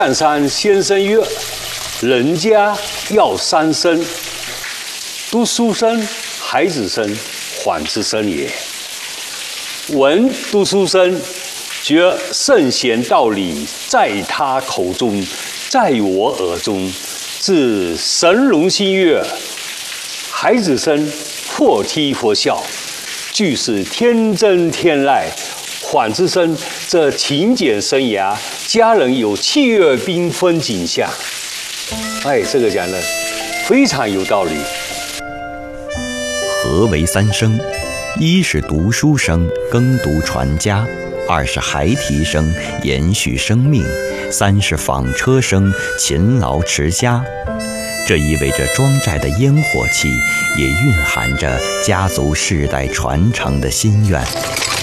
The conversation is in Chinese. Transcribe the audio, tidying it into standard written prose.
半山先生曰：“人家要三生，读书生、孩子生、缓之生也。闻读书生，觉圣贤道理在他口中，在我耳中，自神容心悦。孩子生或踢或笑，俱是天真天籁。缓之生则勤俭生涯，家人有气月缤纷景象。”哎，这个讲的非常有道理。 何为三生？一是读书生，耕读传家；二是孩提生，延续生命；三是纺车生，勤劳持家。这意味着庄寨的烟火气，也蕴含着家族世代传承的心愿。